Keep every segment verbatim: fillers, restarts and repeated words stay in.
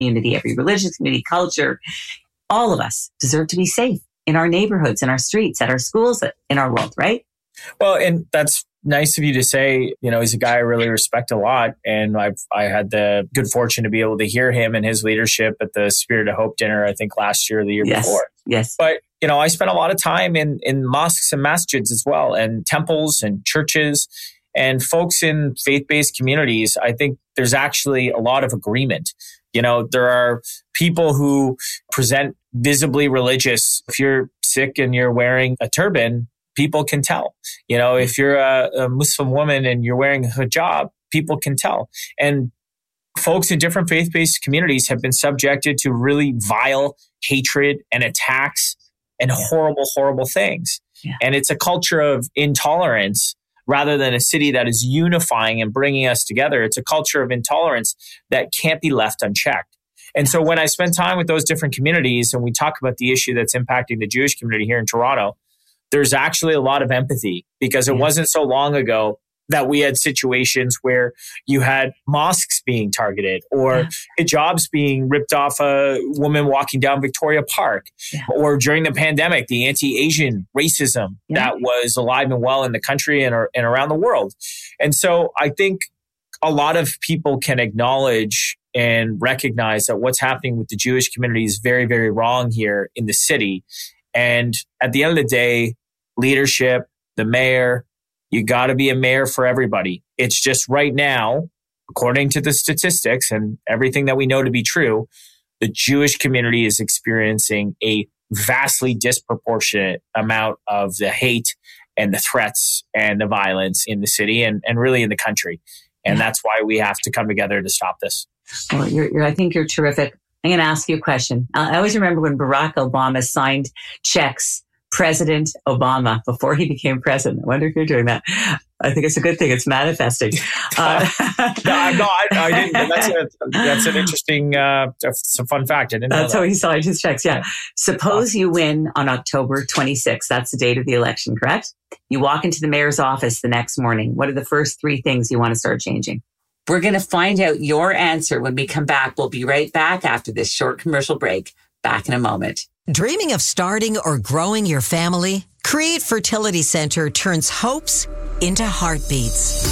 community, every religious community, culture, all of us deserve to be safe in our neighborhoods, in our streets, at our schools, in our world, right? Well, and that's nice of you to say. You know, he's a guy I really respect a lot. And I've I had the good fortune to be able to hear him and his leadership at the Spirit of Hope dinner, I think last year or the year yes. before. Yes. But, you know, I spent a lot of time in, in mosques and masjids as well, and temples and churches. And folks in faith-based communities, I think there's actually a lot of agreement. You know, there are people who present visibly religious. If you're Sikh and you're wearing a turban, people can tell. You know, if you're a, a Muslim woman and you're wearing a hijab, people can tell. And folks in different faith-based communities have been subjected to really vile hatred and attacks and yeah. horrible, horrible things. Yeah. And it's a culture of intolerance rather than a city that is unifying and bringing us together. It's a culture of intolerance that can't be left unchecked. And so when I spend time with those different communities and we talk about the issue that's impacting the Jewish community here in Toronto, there's actually a lot of empathy, because it yeah. wasn't so long ago that we had situations where you had mosques being targeted or yeah. hijabs being ripped off a woman walking down Victoria Park, yeah. or during the pandemic, the anti-Asian racism yeah. that was alive and well in the country and, and around the world. And so I think a lot of people can acknowledge and recognize that what's happening with the Jewish community is very, very wrong here in the city. And at the end of the day, leadership, the mayor, you got to be a mayor for everybody. It's just right now, according to the statistics and everything that we know to be true, the Jewish community is experiencing a vastly disproportionate amount of the hate and the threats and the violence in the city and, and really in the country. And yeah. that's why we have to come together to stop this. Well, you're, you're, I think you're terrific. I'm going to ask you a question. I always remember when Barack Obama signed checks, President Obama, before he became president. I wonder if you're doing that. I think it's a good thing. It's manifesting. Uh, no, I'm not. I, I didn't. But that's, a, that's an interesting, uh, it's a fun fact. I didn't That's know how that. he signed his checks. Yeah. Suppose you win on October twenty-sixth. That's the date of the election, correct? You walk into the mayor's office the next morning. What are the first three things you want to start changing? We're going to find out your answer when we come back. We'll be right back after this short commercial break. Back in a moment. Dreaming of starting or growing your family? Create Fertility Center turns hopes into heartbeats.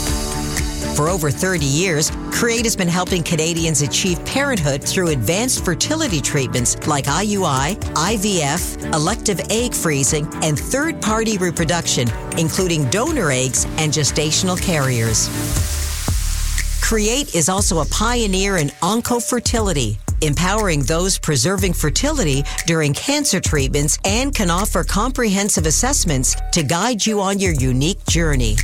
For over thirty years, Create has been helping Canadians achieve parenthood through advanced fertility treatments like I U I, I V F, elective egg freezing, and third-party reproduction, including donor eggs and gestational carriers. Create is also a pioneer in oncofertility, empowering those preserving fertility during cancer treatments, and can offer comprehensive assessments to guide you on your unique journey.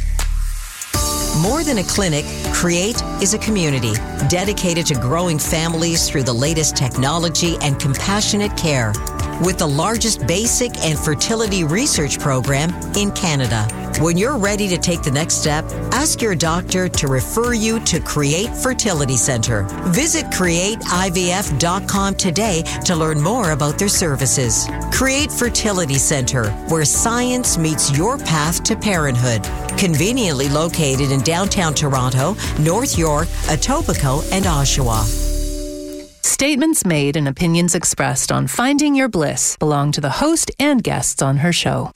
More than a clinic, Create is a community dedicated to growing families through the latest technology and compassionate care, with the largest basic and fertility research program in Canada. When you're ready to take the next step, ask your doctor to refer you to Create Fertility Center. Visit create I V F dot com today to learn more about their services. Create Fertility Center, where science meets your path to parenthood. Conveniently located in downtown Toronto, North York, Etobicoke, and Oshawa. Statements made and opinions expressed on Finding Your Bliss belong to the host and guests on her show.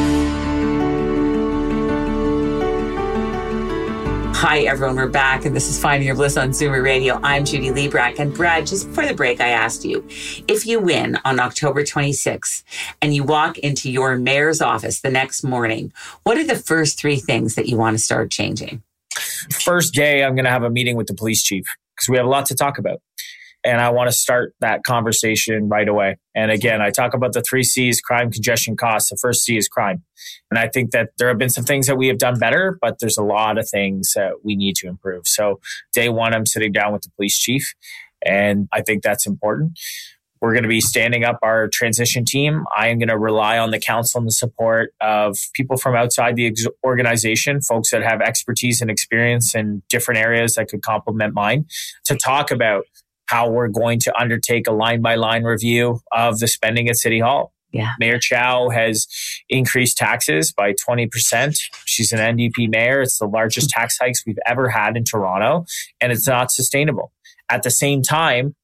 Hi, everyone. We're back, and this is Finding Your Bliss on Zoomer Radio. I'm Judy Liebrack. And Brad, just before the break, I asked you, if you win on October twenty-sixth and you walk into your mayor's office the next morning, what are the first three things that you want to start changing? First day, I'm going to have a meeting with the police chief because we have a lot to talk about. And I want to start that conversation right away. And again, I talk about the three C's: crime, congestion, cost. The first C is crime. And I think that there have been some things that we have done better, but there's a lot of things that we need to improve. So day one, I'm sitting down with the police chief, and I think that's important. We're going to be standing up our transition team. I am going to rely on the council and the support of people from outside the ex- organization, folks that have expertise and experience in different areas that could complement mine, to talk about how we're going to undertake a line-by-line review of the spending at City Hall. Yeah. Mayor Chow has increased taxes by twenty percent. She's an N D P mayor. It's the largest tax hikes we've ever had in Toronto, and it's not sustainable. At the same time,